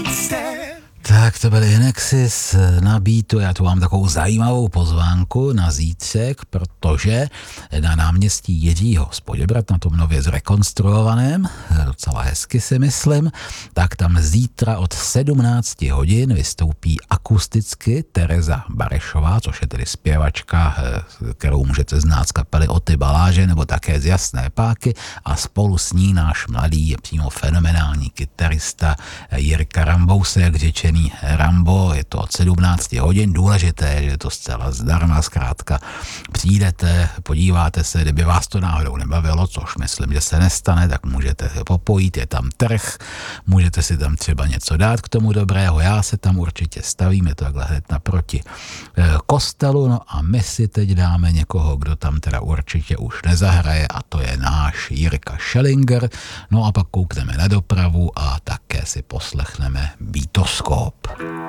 Tak to byl Inexis na beatu. Já tu mám takovou zajímavou pozvánku na zítřek, protože na náměstí Jiřího z Poděbrad, na tom nově zrekonstruovaném, docela hezky si myslím, tak tam zítra od 17 hodin vystoupí akusticky Tereza Barešová, což je tedy zpěvačka, kterou můžete znát z kapely Oty Baláže nebo také z Jasné páky, a spolu s ní náš mladý, přímo fenomenální kytarista Jirka Rambousek, řečený Rambo. Je to od 17 hodin, důležité je, že je to zcela zdarma, zkrátka přijdete, podíváte se, kdyby vás to náhodou nebavilo, což myslím, že se nestane, tak můžete se popojit, je tam trh, můžete si tam třeba něco dát k tomu dobrého, já se tam určitě stavím, je to takhle hned naproti kostelu, no a my si teď dáme někoho, kdo tam teda určitě už nezahraje, a to je náš Jirka Schellinger, no a pak koukneme na dopravu a také si poslechneme Beatoskop.